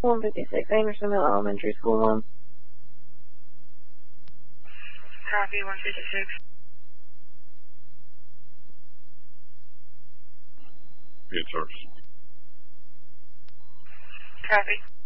156 Andersonville Elementary School 1. Copy, 156. Be in service. Copy.